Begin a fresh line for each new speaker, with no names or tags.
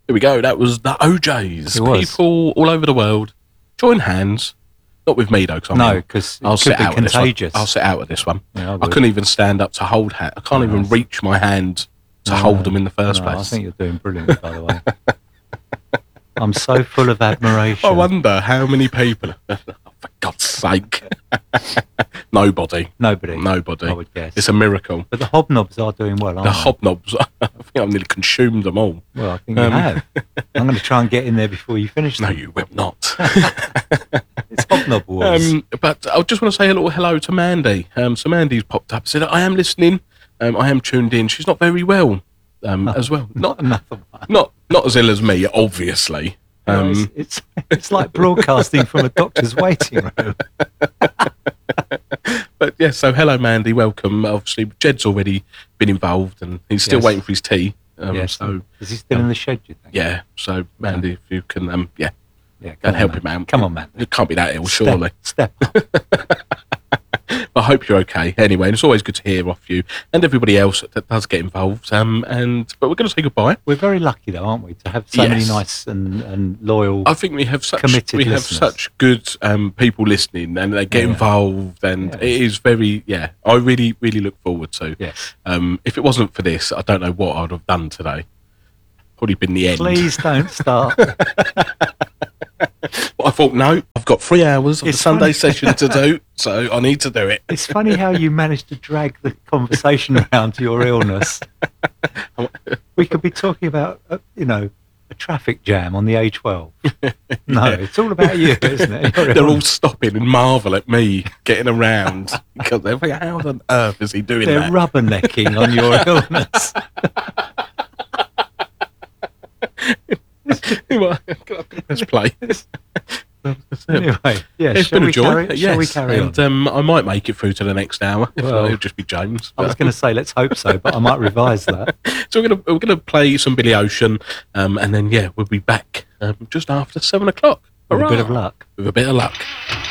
Here we go. That was the OJs.
It was.
People all over the world join hands. Not with me though,
because
I'll sit out
contagious.
I'll sit out of this one.
Yeah,
I couldn't even stand up to hold hand. I can't even reach my hand to hold them in the first place.
I think you're doing brilliant, by the way. I'm so full of admiration.
I wonder how many people. For God's sake. Nobody. I
would guess.
It's a miracle.
But the hobnobs are doing well, aren't
The
they?
hobnobs, I think I've nearly consumed them all.
Well, I think you have. I'm going to try and get in there before you finish them.
No, you will not.
It's hobnob wars.
But I just want to say a little hello to Mandy. So Mandy's popped up and said, I am listening. I am tuned in. She's not very well as well.
Not another one.
Not as ill as me, obviously.
It's like broadcasting from a doctor's waiting room.
But yeah, so hello Mandy, welcome. Obviously Jed's already been involved and he's still waiting for his tea. So
is he still in the shed, do you think?
Yeah, so Mandy, if you can go and
on,
help him out.
Come on, man.
It can't be that ill, surely.
Step up.
I hope you're okay. Anyway, and it's always good to hear off you and everybody else that does get involved. But we're going to say goodbye.
We're very lucky, though, aren't we, to have so many nice and loyal.
I think we have such
committed
have
listeners.
such good people listening, and they get involved, and it is very I really really look forward to.
Yes.
If it wasn't for this, I don't know what I'd have done today. Probably been the end.
Please don't start.
But I thought, no, I've got 3 hours of the Sunday session to do, so I need to do it.
It's funny how you managed to drag the conversation around to your illness. We could be talking about, a traffic jam on the A12. No, it's all about you, isn't it?
They're all stopping and marvel at me getting around because they're thinking, how on earth is he doing that?
They're rubbernecking on your illness.
Let's play.
Anyway,
it's been a joy.
Shall we carry on?
And I might make it through to the next hour.
Well,
it'll just be James.
I was going to say, let's hope so, but I might revise that.
So we're gonna play some Billy Ocean, and then we'll be back just after 7 o'clock.
With a bit of luck.
With a bit of luck.